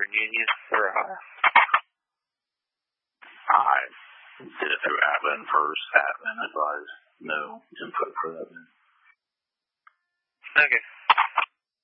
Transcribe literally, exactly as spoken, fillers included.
Western Union or uh, I did it through admin first. Admin advised no input for admin. Okay.